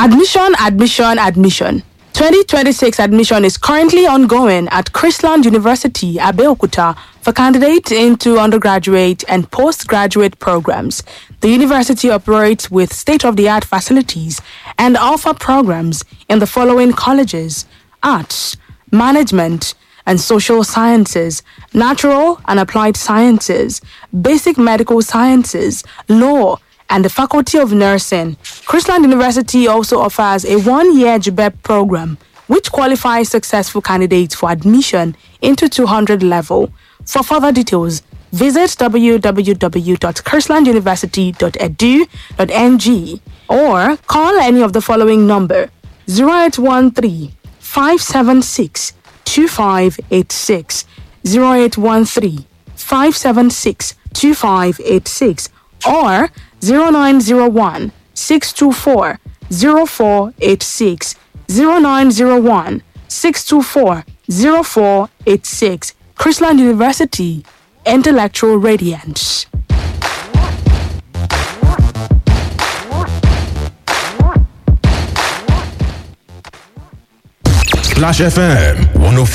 Admission. 2026 admission is currently ongoing at Chrisland University, Abeokuta, for candidates into undergraduate and postgraduate programs. The university operates with state-of-the-art facilities and offer programs in the following colleges: Arts, Management and Social Sciences, Natural and Applied Sciences, Basic Medical Sciences, Law, and the Faculty of Nursing. Chrisland University also offers a one-year JBEP program, which qualifies successful candidates for admission into 200 level. For further details, visit www.chrislanduniversity.edu.ng or call any of the following number: 0813 576 2586, 0813 576 2586, or 0901 624 0486, 0901 624 0486. Chrisland University, Intellectual Radiance. Splash FM 105.